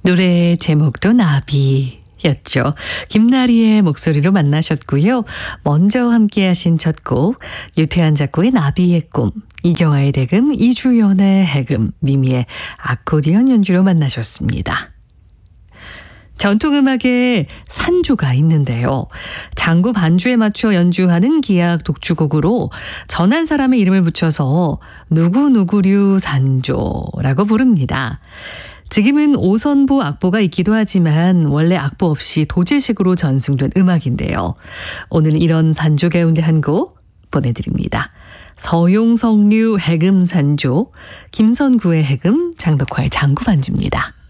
노래 제목도 나비였죠. 김나리의 목소리로 만나셨고요. 먼저 함께 하신 첫 곡 유태한 작곡의 나비의 꿈, 이경아의 대금, 이주연의 해금, 미미의 아코디언 연주로 만나셨습니다. 전통음악에 산조가 있는데요. 장구 반주에 맞춰 연주하는 기악 독주곡으로 전한 사람의 이름을 붙여서 누구누구류 산조라고 부릅니다. 지금은 오선보 악보가 있기도 하지만 원래 악보 없이 도제식으로 전승된 음악인데요. 오늘 이런 산조 가운데 한 곡 보내드립니다. 서용석류 해금 산조, 김선구의 해금, 장덕화의 장구 반주입니다.